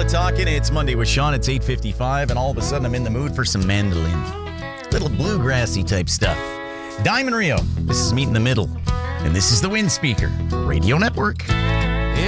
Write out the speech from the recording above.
Talking. It's Monday with Sean. It's 8:55, and all of a sudden I'm in the mood for some mandolin. Little bluegrassy type stuff. Diamond Rio. This is Meet in the Middle, and this is the Wind Speaker Radio Network.